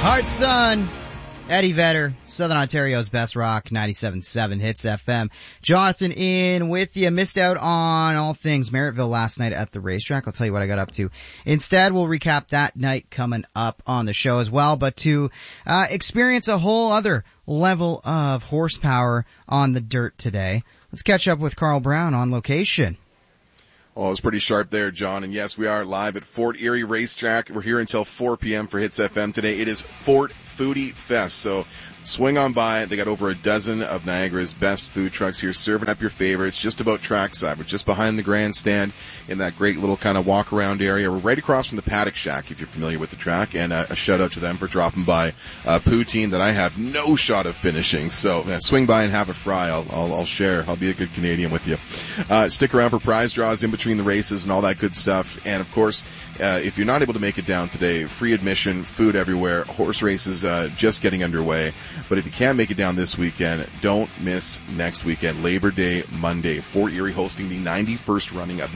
Heart Sun, Eddie Vedder, Southern Ontario's best rock, 97.7 Hits FM. Jonathan in with you. Missed out on all things Merrittville last night at the racetrack. I'll tell you what I got up to. Instead, we'll recap that night coming up on the show as well. But to experience a whole other level of horsepower on the dirt today, let's catch up with Carl Brown on location. Oh, it was pretty sharp there, John. And yes, we are live at Fort Erie Racetrack. We're here until 4 p.m. for Hits FM today. It is Fort Foodie Fest. So swing on by. They got over a dozen of Niagara's best food trucks here serving up your favorites just about trackside. We're just behind the grandstand in that great little kind of walk around area. We're right across from the Paddock Shack if you're familiar with the track. And a shout out to them for dropping by poutine that I have no shot of finishing. So swing by and have a fry. I'll share. I'll be a good Canadian with you. Stick around for prize draws in between the races and all that good stuff. And of course, if you're not able to make it down today, free admission, food everywhere, horse races just getting underway. But if you can make it down this weekend, don't miss next weekend, Labor Day Monday. Fort Erie hosting the 91st running of